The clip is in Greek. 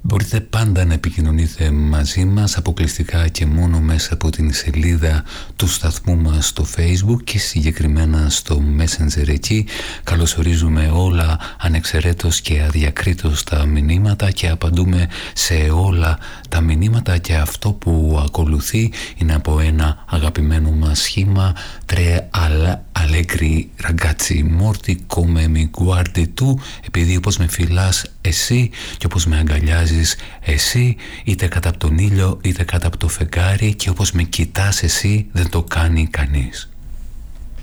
Μπορείτε πάντα να επικοινωνείτε μαζί μας αποκλειστικά και μόνο μέσα από την σελίδα του σταθμού μας στο Facebook και συγκεκριμένα στο Messenger. Εκεί καλωσορίζουμε όλα ανεξαιρέτως και αδιακρίτως τα μηνύματα και απαντούμε σε όλα τα μηνύματα, και αυτό που ακολουθεί είναι από ένα αγαπημένο μας σχήμα «Tre allegri ragazzi morti come mi guardi tu», επειδή όπως με φυλάς εσύ και όπως με αγκαλιάζεις εσύ, είτε κάτω από τον ήλιο είτε κάτω από το φεγγάρι, και όπως με κοιτάς εσύ δεν το κάνει κανείς.